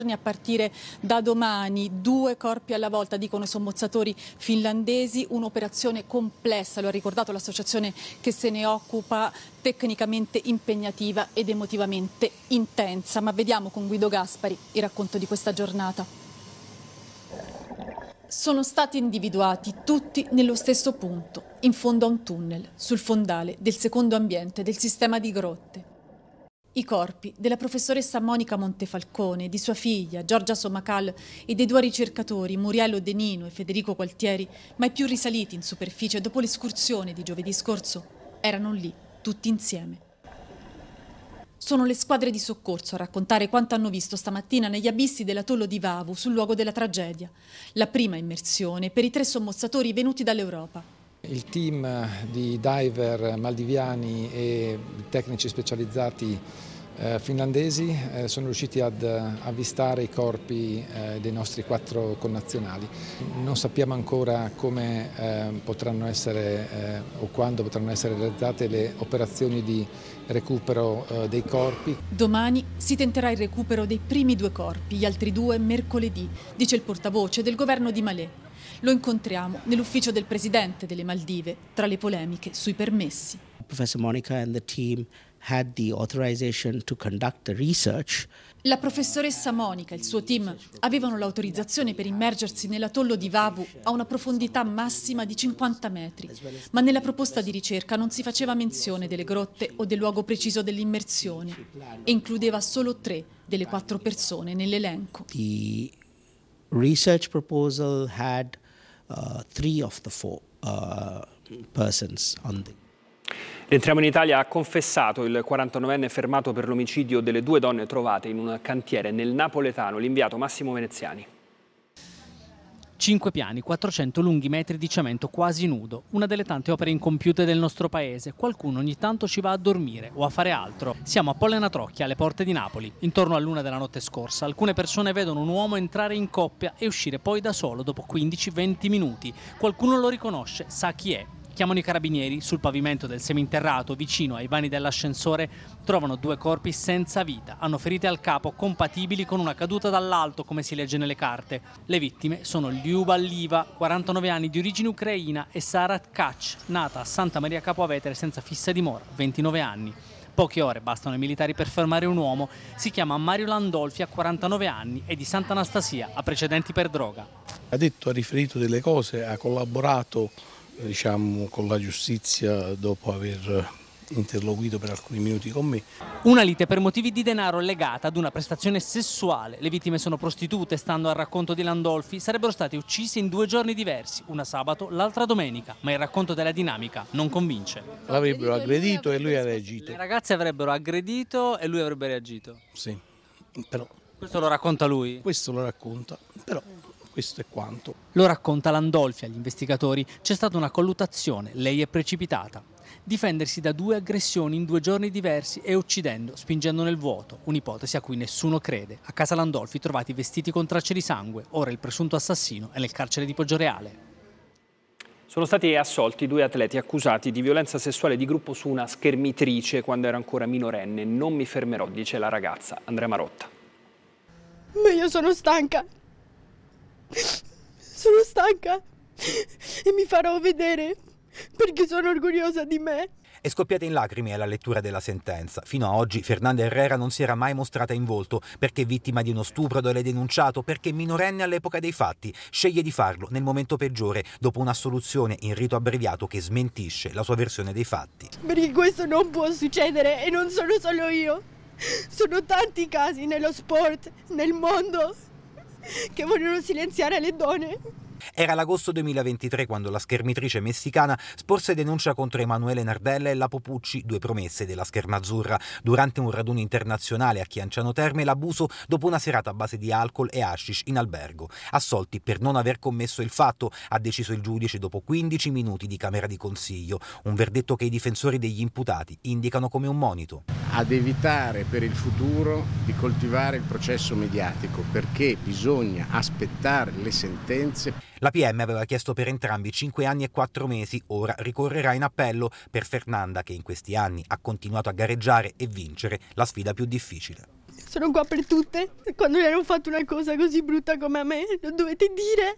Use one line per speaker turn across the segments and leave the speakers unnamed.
A partire da domani 2 corpi alla volta, dicono i sommozzatori finlandesi, un'operazione complessa, lo ha ricordato l'associazione che se ne occupa, tecnicamente impegnativa ed emotivamente intensa. Ma vediamo con Guido Gaspari il racconto di questa giornata. Sono stati individuati tutti nello stesso punto, in fondo a un tunnel, sul fondale del secondo ambiente del sistema di grotte. I corpi della professoressa Monica Montefalcone, di sua figlia Giorgia Somacal e dei 2 ricercatori Muriello De Nino e Federico Gualtieri, mai più risaliti in superficie dopo l'escursione di giovedì scorso, erano lì, tutti insieme. Sono le squadre di soccorso a raccontare quanto hanno visto stamattina negli abissi dell'atollo di Vavu, sul luogo della tragedia. La prima immersione per i 3 sommozzatori venuti dall'Europa.
Il team di diver maldiviani e tecnici specializzati finlandesi sono riusciti ad avvistare i corpi dei nostri 4 connazionali. Non sappiamo ancora come potranno essere o quando potranno essere realizzate le operazioni di recupero dei corpi.
Domani si tenterà il recupero dei primi 2 corpi, gli altri 2 mercoledì, dice il portavoce del governo di Malé. Lo incontriamo nell'ufficio del presidente delle Maldive, tra le polemiche sui permessi.
Professor Monica and the team had the authorization to conduct the research.
La professoressa Monica e il suo team avevano l'autorizzazione per immergersi nell'atollo di Vavu a una profondità massima di 50 metri, ma nella proposta di ricerca non si faceva menzione delle grotte o del luogo preciso dell'immersione e includeva solo 3 delle 4 persone nell'elenco.
The research proposal had 3 of the 4 persons on the.
Rientriamo in Italia. Ha confessato il 49enne fermato per l'omicidio delle 2 donne trovate in un cantiere nel napoletano, l'inviato Massimo Veneziani.
5 piani, 400 lunghi metri di cemento quasi nudo, una delle tante opere incompiute del nostro paese. Qualcuno ogni tanto ci va a dormire o a fare altro. Siamo a Pollena Trocchia, alle porte di Napoli. Intorno all'1 della notte scorsa, alcune persone vedono un uomo entrare in coppia e uscire poi da solo dopo 15-20 minuti. Qualcuno lo riconosce, sa chi è. Chiamano i carabinieri. Sul pavimento del seminterrato, vicino ai vani dell'ascensore, trovano 2 corpi senza vita. Hanno ferite al capo compatibili con una caduta dall'alto, come si legge nelle carte. Le vittime sono Liuba Liva, 49 anni, di origine ucraina, e Sara Tkac, nata a Santa Maria Capua Vetere senza fissa dimora, 29 anni. Poche ore bastano ai militari per fermare un uomo. Si chiama Mario Landolfi, ha 49 anni, è di Sant'Anastasia, ha precedenti per droga.
Ha riferito delle cose, ha collaborato con la giustizia dopo aver interloquito per alcuni minuti con me.
Una lite per motivi di denaro legata ad una prestazione sessuale. Le vittime sono prostitute, stando al racconto di Landolfi. Sarebbero state uccise in 2 giorni diversi, una sabato, l'altra domenica, ma il racconto della dinamica non convince.
L'avrebbero aggredito e lui ha reagito.
Le ragazze avrebbero aggredito e lui avrebbe reagito?
Sì, però.
Questo lo racconta lui?
Questo lo racconta, però. Questo è quanto.
Lo racconta Landolfi agli investigatori. C'è stata una colluttazione, lei è precipitata. Difendersi da 2 aggressioni in 2 giorni diversi e uccidendo, spingendo nel vuoto. Un'ipotesi a cui nessuno crede. A casa Landolfi trovati vestiti con tracce di sangue. Ora il presunto assassino è nel carcere di Poggioreale.
Sono stati assolti 2 atleti accusati di violenza sessuale di gruppo su una schermitrice quando era ancora minorenne. Non mi fermerò, dice la ragazza. Andrea Marotta.
Ma io sono stanca. Sono stanca e mi farò vedere perché sono orgogliosa di me.
È scoppiata in lacrime alla lettura della sentenza. Fino a oggi Fernanda Herrera non si era mai mostrata in volto perché vittima di uno stupro dove l'è denunciato, perché minorenne all'epoca dei fatti. Sceglie di farlo nel momento peggiore, dopo un'assoluzione in rito abbreviato che smentisce la sua versione dei fatti.
Perché questo non può succedere e non sono solo io. Sono tanti casi nello sport, nel mondo, che vogliono silenziare le donne.
Era l'agosto 2023 quando la schermitrice messicana sporse denuncia contro Emanuele Nardella e la Popucci, 2 promesse della scherma azzurra. Durante un raduno internazionale a Chianciano Terme, l'abuso dopo una serata a base di alcol e hashish in albergo. Assolti per non aver commesso il fatto, ha deciso il giudice dopo 15 minuti di camera di consiglio. Un verdetto che i difensori degli imputati indicano come un monito.
Ad evitare per il futuro di coltivare il processo mediatico, perché bisogna aspettare le sentenze.
La PM aveva chiesto per entrambi 5 anni e 4 mesi, ora ricorrerà in appello per Fernanda, che in questi anni ha continuato a gareggiare e vincere la sfida più difficile.
Sono qua per tutte. Quando gli hanno fatto una cosa così brutta come a me, lo dovete dire.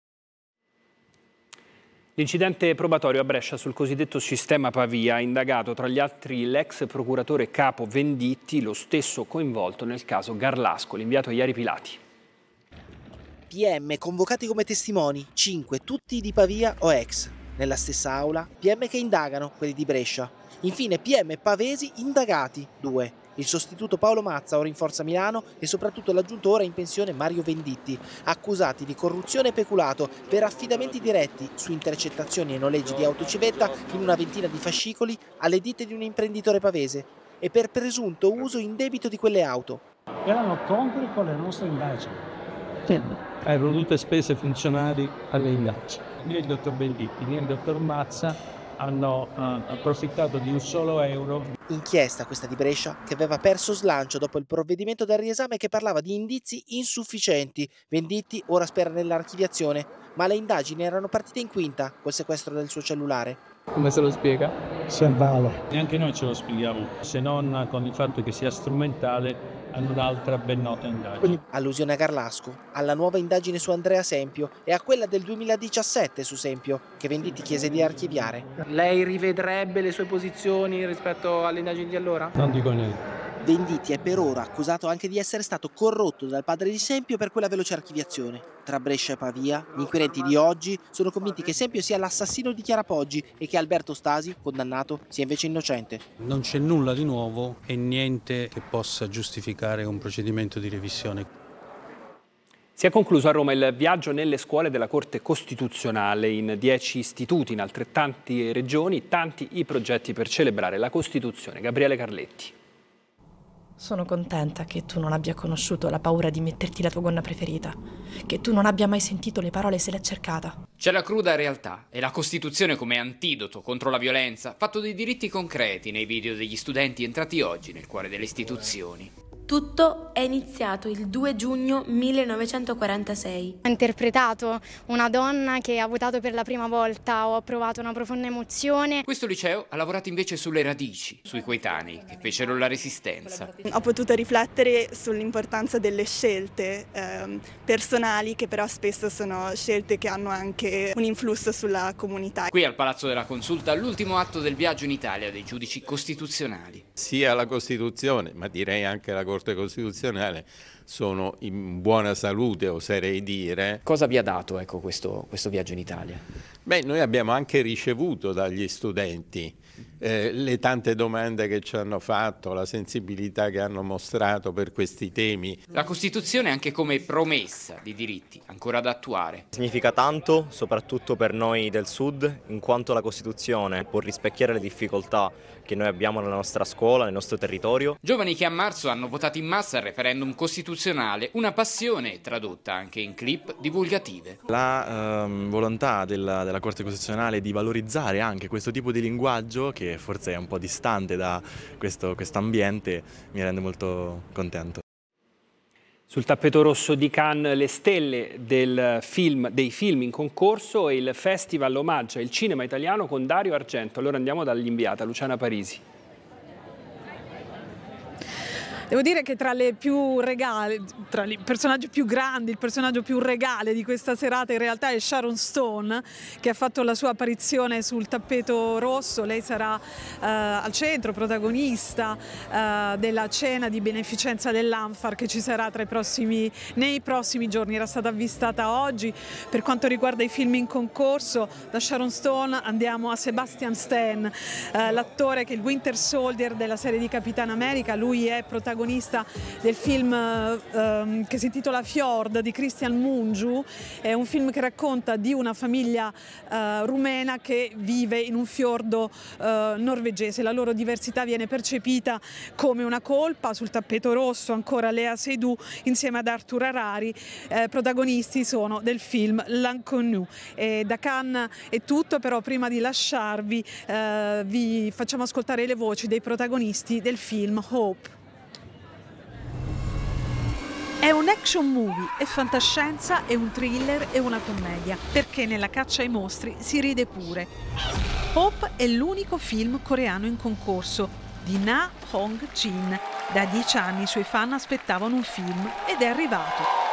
L'incidente probatorio a Brescia sul cosiddetto sistema Pavia ha indagato tra gli altri l'ex procuratore capo Venditti, lo stesso coinvolto nel caso Garlasco. L'inviato Iari Pilati.
PM convocati come testimoni, 5, tutti di Pavia o ex. Nella stessa aula, PM che indagano, quelli di Brescia. Infine PM pavesi indagati, 2. Il sostituto Paolo Mazza, ora in forza a Milano, e soprattutto l'aggiunto ora in pensione Mario Venditti, accusati di corruzione e peculato per affidamenti diretti su intercettazioni e noleggi di autocivetta in una ventina di fascicoli alle ditte di un imprenditore pavese e per presunto uso indebito di quelle auto.
Erano congrui con le nostre indagini. Erano tutte spese funzionali alle indagini. Né il dottor Venditti né il dottor Mazza hanno approfittato di un solo euro.
Inchiesta questa di Brescia che aveva perso slancio dopo il provvedimento del riesame che parlava di indizi insufficienti. Venditti ora spera nell'archiviazione, ma le indagini erano partite in quinta col sequestro del suo cellulare.
Come se lo spiega? Servale. Neanche noi ce lo spieghiamo, se non con il fatto che sia strumentale a un'altra ben nota indagine.
Allusione a Garlasco, alla nuova indagine su Andrea Sempio e a quella del 2017 su Sempio, che Venditti chiese di archiviare.
Lei rivedrebbe le sue posizioni rispetto alle indagini di allora?
Non dico niente.
Venditti è per ora accusato anche di essere stato corrotto dal padre di Sempio per quella veloce archiviazione. Tra Brescia e Pavia, gli inquirenti di oggi sono convinti che Sempio sia l'assassino di Chiara Poggi e che Alberto Stasi, condannato, sia invece innocente.
Non c'è nulla di nuovo e niente che possa giustificare un procedimento di revisione.
Si è concluso a Roma il viaggio nelle scuole della Corte Costituzionale. In 10 istituti in altrettante regioni, tanti i progetti per celebrare la Costituzione. Gabriele Carletti.
Sono contenta che tu non abbia conosciuto la paura di metterti la tua gonna preferita, che tu non abbia mai sentito le parole "se l'è cercata".
C'è la cruda realtà e la Costituzione come antidoto contro la violenza, fatto di diritti concreti nei video degli studenti entrati oggi nel cuore delle istituzioni.
Tutto è iniziato il 2 giugno 1946.
Ho interpretato una donna che ha votato per la prima volta, ho provato una profonda emozione.
Questo liceo ha lavorato invece sulle radici, sui coetanei che fecero la resistenza.
Ho potuto riflettere sull'importanza delle scelte personali, che però spesso sono scelte che hanno anche un influsso sulla comunità.
Qui al Palazzo della Consulta l'ultimo atto del viaggio in Italia dei giudici costituzionali.
Sia la Costituzione, ma direi anche la Corte Costituzionale, sono in buona salute, oserei dire.
Cosa vi ha dato questo viaggio in Italia?
Beh, noi abbiamo anche ricevuto dagli studenti le tante domande che ci hanno fatto, la sensibilità che hanno mostrato per questi temi.
La Costituzione anche come promessa di diritti ancora da attuare.
Significa tanto, soprattutto per noi del Sud, in quanto la Costituzione può rispecchiare le difficoltà che noi abbiamo nella nostra scuola, nel nostro territorio.
Giovani che a marzo hanno votato in massa il referendum costituzionale, una passione tradotta anche in clip divulgative.
La volontà della Corte Costituzionale di valorizzare anche questo tipo di linguaggio, che forse è un po' distante da questo ambiente, mi rende molto contento.
Sul tappeto rosso di Cannes le stelle dei film in concorso e il festival omaggia il cinema italiano con Dario Argento. Allora andiamo dall'inviata Luciana Parisi.
Devo dire che tra i personaggi più grandi, il personaggio più regale di questa serata in realtà è Sharon Stone, che ha fatto la sua apparizione sul tappeto rosso. Lei sarà al centro, protagonista della cena di beneficenza dell'Anfar che ci sarà nei prossimi giorni. Era stata avvistata oggi. Per quanto riguarda i film in concorso, da Sharon Stone andiamo a Sebastian Stan, l'attore che è il Winter Soldier della serie di Capitan America. Lui è protagonista del film che si intitola Fjord di Christian Mungiu. È un film che racconta di una famiglia rumena che vive in un fiordo norvegese. La loro diversità viene percepita come una colpa. Sul tappeto rosso ancora Léa Seydoux insieme ad Arthur Harari, protagonisti sono del film L'Inconnu. Da Cannes è tutto, però prima di lasciarvi vi facciamo ascoltare le voci dei protagonisti del film Hope. È un action movie, è fantascienza, è un thriller, è una commedia, perché nella caccia ai mostri si ride pure. Hope è l'unico film coreano in concorso di Na Hong Jin. Da 10 anni i suoi fan aspettavano un film ed è arrivato.